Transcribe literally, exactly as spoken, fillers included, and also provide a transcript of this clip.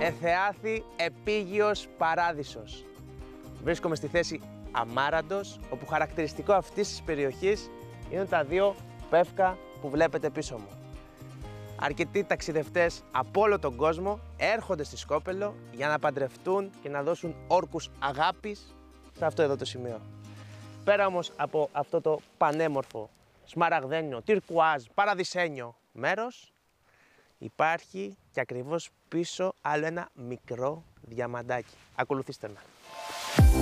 Εθεάθη Επίγειος Παράδεισος. Βρίσκομαι στη θέση Αμάραντος, όπου χαρακτηριστικό αυτής της περιοχής είναι τα δύο πεύκα που βλέπετε πίσω μου. Αρκετοί ταξιδευτές από όλο τον κόσμο έρχονται στη Σκόπελο για να παντρευτούν και να δώσουν όρκους αγάπης σε αυτό εδώ το σημείο. Πέρα όμως από αυτό το πανέμορφο, σμαραγδένιο, τυρκουάζ, παραδεισένιο μέρος, υπάρχει και ακριβώς πίσω άλλο ένα μικρό διαμαντάκι. Ακολουθήστε με.